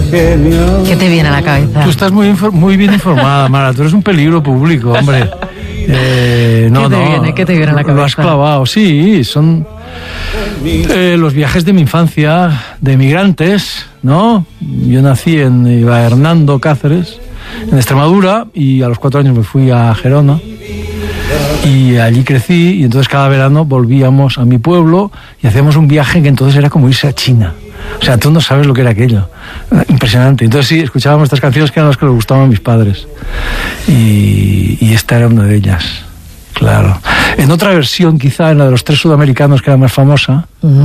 ¿Qué te viene a la cabeza? Tú estás muy bien informada, Mara. Tú eres un peligro público, hombre. ¿Qué te viene a la cabeza? Lo has clavado. Sí, son los viajes de mi infancia, de emigrantes, ¿no? Yo nací en Hernando, Cáceres, en Extremadura, y a los 4 años me fui a Gerona. Y allí crecí, y entonces cada verano volvíamos a mi pueblo y hacíamos un viaje que entonces era como irse a China. O sea, tú no sabes lo que era aquello. Impresionante. Entonces sí, escuchábamos estas canciones que eran las que les gustaban a mis padres. Y esta era una de ellas, claro. En otra versión, quizá en la de los 3 sudamericanos, que era más famosa,